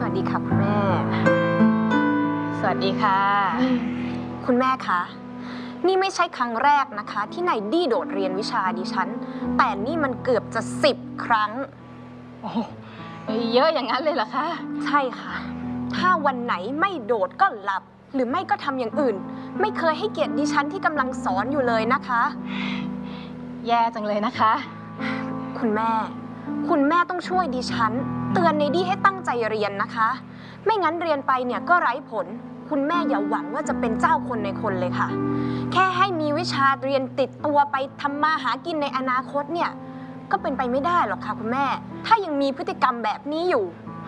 วัสดีค่ะคุณแม่สวัสดีค่ะคุณแม่คะนี่ไม่ใช่ครั้งแรกนะคะที่นายดี้โดดเรียนวิชาดิฉันแต่นี่มันเกือบจะ10 ครั้งโอ้เยอะอย่างนั้นเลยเหรอคะใช่ค่ะถ้าวันไหนไม่โดดก็หลับหรือไม่ก็ทำอย่างอื่นไม่เคยให้เกียรติดิฉันที่กำลังสอนอยู่เลยนะคะแย่จังเลยนะคะคุณแม่ต้องช่วยดิฉันเตือนในดี้ให้ตั้งใจเรียนนะคะไม่งั้นเรียนไปเนี่ยก็ไร้ผลคุณแม่อย่าหวังว่าจะเป็นเจ้าคนในคนเลยค่ะแค่ให้มีวิชาเรียนติดตัวไปทำมาหากินในอนาคตเนี่ยก็เป็นไปไม่ได้หรอกค่ะคุณแม่ถ้ายังมีพฤติกรรมแบบนี้อยู่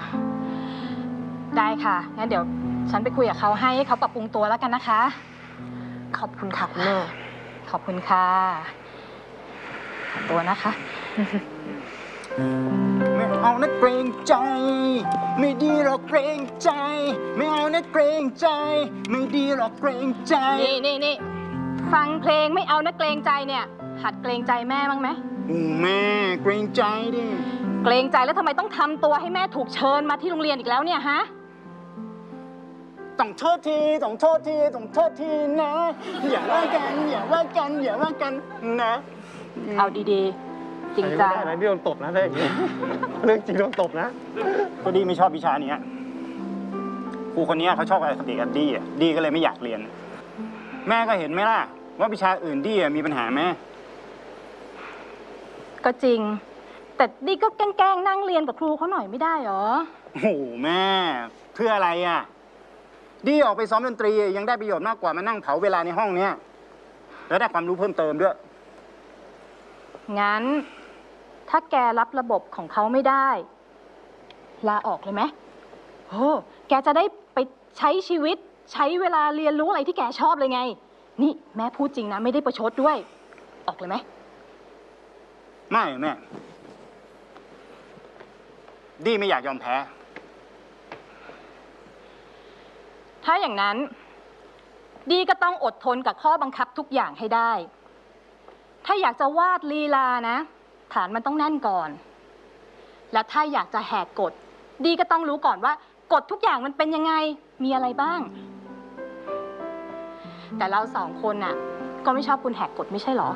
ได้ค่ะงั้นเดี๋ยวฉันไปคุยกับเขาให้เขาปรับปรุงตัวแล้วกันนะคะขอบคุณค่ะคุณแม่ขอบคุณค่ะขอตัวนะคะไม่เอานะเกรงใจไม่ดีหรอกเกรงใจไม่เอานะเกรงใจไม่ดีหรอกเกรงใจนี่ฟังเพลงไม่เอานะเกรงใจเนี่ยหัดเกรงใจแม่บ้างไหมแม่เกรงใจดิเกรงใจแล้วทำไมต้องทำตัวให้แม่ถูกเชิญมาที่โรงเรียนอีกแล้วเนี่ยฮะต้องโทษทีต้องโทษทีต้องโทษทีนะอย่าว่ากันอย่าว่ากันอย่าว่ากันนะเอาดีๆจริงจังอะไรนี่โดนตบนะเรื่องนี้เรื่องจริงโดนตบนะก็ดีไม่ชอบวิชานี้ครูคนนี้เขาชอบอะไรกับเด็กกับดีก็เลยไม่อยากเรียนแม่ก็เห็นไหมล่ะว่าวิชาอื่นดีมีปัญหาไหมก็จริงแต่ดีก็แกล้งนั่งเรียนกับครูเขาหน่อยไม่ได้หรอโอ้โหแม่เพื่ออะไรดีออกไปซ้อมดนตรียังได้ประโยชน์มากกว่ามานั่งเผาเวลาในห้องเนี้ยแล้วได้ความรู้เพิ่มเติมด้วยงั้นถ้าแกรับระบบของเขาไม่ได้ลาออกเลยไหมโอ้แกจะได้ไปใช้ชีวิตใช้เวลาเรียนรู้อะไรที่แกชอบเลยไงนี่แม่พูดจริงนะไม่ได้ประชดด้วยออกเลยไหมไม่แม่ดีไม่อยากยอมแพ้ถ้าอย่างนั้นดีก็ต้องอดทนกับข้อบังคับทุกอย่างให้ได้ถ้าอยากจะวาดลีลานะฐานมันต้องแน่นก่อนและถ้าอยากจะแหกกฎดีก็ต้องรู้ก่อนว่ากฎทุกอย่างมันเป็นยังไงมีอะไรบ้างแต่เราสองคนน่ะก็ไม่ชอบคุณแหกกฎไม่ใช่หรอ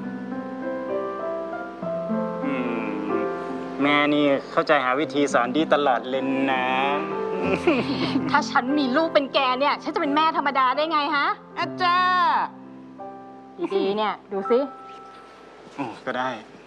แม่นี่เข้าใจหาวิธีสอนดีตลอดเลยนะถ้าฉันมีลูกเป็นแกเนี่ยฉันจะเป็นแม่ธรรมดาได้ไงฮะอาจารย์ดีๆเนี่ยดูสิก็ได้